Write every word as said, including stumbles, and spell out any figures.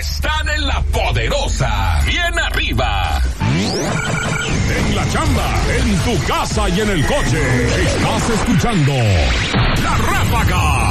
están en la poderosa, bien arriba. En la chamba, en tu casa y en el coche, estás escuchando La Ráfaga.